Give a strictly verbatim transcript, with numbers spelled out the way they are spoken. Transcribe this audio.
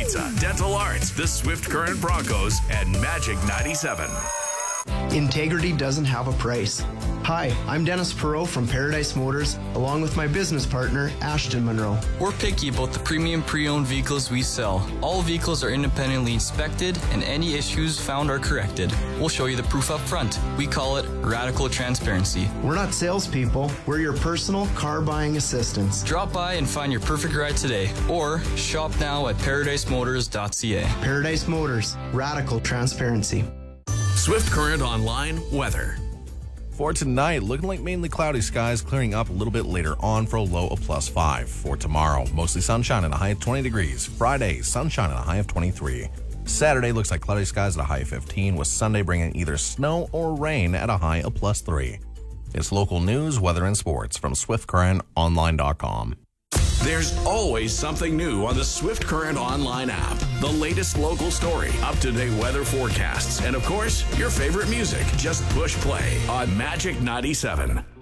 Pizza, Dental Arts, the Swift Current Broncos, and Magic ninety-seven. Integrity doesn't have a price. Hi, I'm Dennis Perot from Paradise Motors, along with my business partner, Ashton Monroe. We're picky about the premium pre-owned vehicles we sell. All vehicles are independently inspected, and any issues found are corrected. We'll show you the proof up front. We call it radical transparency. We're not salespeople. We're your personal car buying assistants. Drop by and find your perfect ride today, or shop now at paradise motors dot c a. Paradise Motors, radical transparency. Swift Current Online weather. For tonight, looking like mainly cloudy skies, clearing up a little bit later on for a low of plus five. For tomorrow, mostly sunshine and a high of twenty degrees. Friday, sunshine and a high of twenty-three. Saturday looks like cloudy skies at a high of fifteen, with Sunday bringing either snow or rain at a high of plus three. It's local news, weather, and sports from swift current online dot com. There's always something new on the Swift Current Online app. The latest local story, up-to-date weather forecasts, and of course, your favorite music. Just push play on Magic ninety-seven.